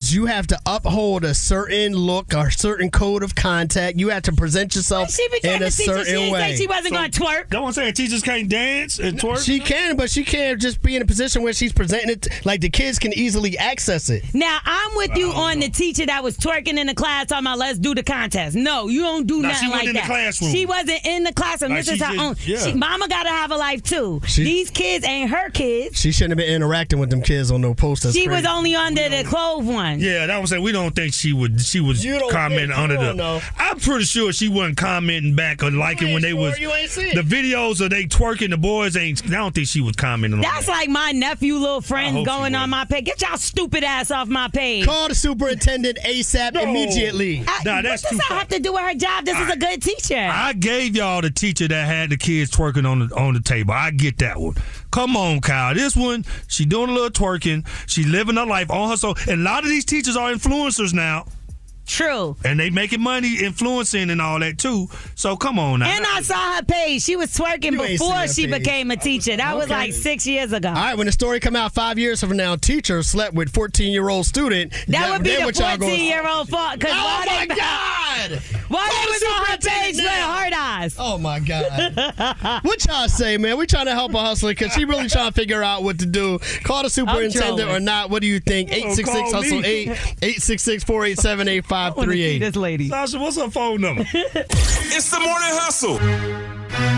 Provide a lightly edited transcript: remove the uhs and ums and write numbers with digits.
is you have to uphold a certain look or certain code of contact. You have to present yourself She became in a a teacher. certain She didn't way. say she wasn't going to twerk. Don't want to say teachers can't dance and twerk? She can, but she can't just be in a position where she's presenting it like the kids can easily access it. Now, I'm with you on the teacher that was twerking in the class talking about let's do the contest. No, you don't do nothing she wasn't like in the that. classroom. She wasn't in the classroom. Like, This is her own. Mama got to have a life, too. These kids ain't her kids. She shouldn't have been interacting with them kids on no posters. She was only under the clothes one. Yeah, that was saying we don't think she was commenting under the. I'm pretty sure she wasn't commenting back or liking when they was the videos of they twerking. The boys ain't. I don't think she was commenting. That's like my nephew, little friends going on my page. Get y'all stupid ass off my page. Call the superintendent ASAP immediately. Nah, that's what does that have to do with her job? This is a good teacher. I gave y'all the teacher that had the kids twerking on the table. I get that one. Come on, Kyle. This one, she doing a little twerking. She living her life on her soul. And a lot of these teachers are influencers now. True. And they making money influencing and all that too. So come on now. And I saw her page. She was twerking before she became a teacher. That was like 6 years ago. All right, when the story come out 5 years from now, teacher slept with 14-year-old student. That would be the 14-year-old fault. Oh my God! Why they was on her page with hard eyes? Oh my God! What y'all say, man? We trying to help a hustler because she really trying to figure out what to do. Call the superintendent or not? What do you think? 866-HUSTLE-8 866-487-8538. This lady. Sasha, what's her phone number? It's the Morning Hustle.